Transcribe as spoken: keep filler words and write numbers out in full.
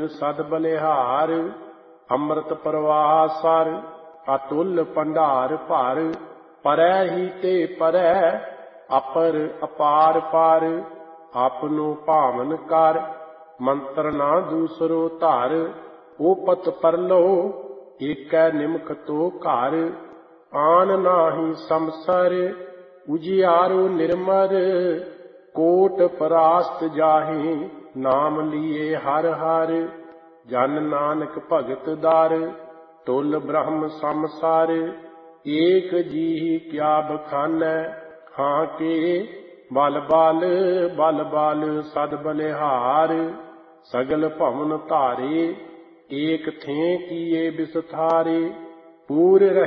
सद बलिहार। अमृत प्रवाह सर अतुल भंडार भर। परै ही ते परै अपर अपार पार। आपनो भावन कर मंत्र ना दूसरो धर। ओपत परलो एकै निमख तो घर। आन नाही समसर उजियारो निर्मर। कोट परास्त जाहि नाम लिए हर हर। जन नानक भगत दर तुल ब्रह्म समसार। एक जीहि क्या बखानै हाँ के बल बल बल बल सद बलिहार। सगल भवन धारे एक थे किए बिसथारे। पूर